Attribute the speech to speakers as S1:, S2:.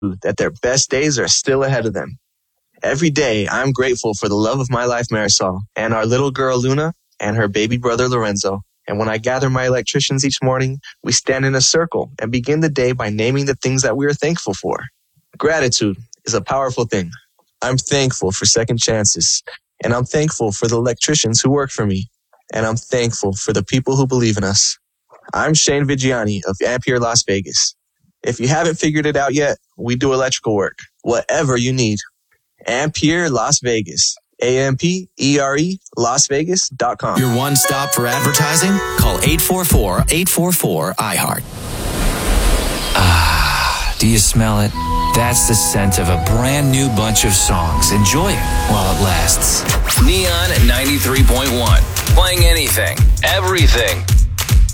S1: that their best days are still ahead of them. Every day, I'm grateful for the love of my life, Marisol, and our little girl, Luna, and her baby brother, Lorenzo. And when I gather my electricians each morning, we stand in a circle and begin the day by naming the things that we are thankful for. Gratitude is a powerful thing. I'm thankful for second chances, and I'm thankful for the electricians who work for me, and I'm thankful for the people who believe in us. I'm Shane Vigiani of Ampere Las Vegas. If you haven't figured it out yet, we do electrical work, whatever you need. Ampere Las Vegas. AMPERE LasVegas.com.
S2: Your one stop for advertising? Call 844-844-iHeart. Ah, do you smell it? That's the scent of a brand new bunch of songs. Enjoy it while it lasts.
S3: Neon 93.1. Playing anything, everything,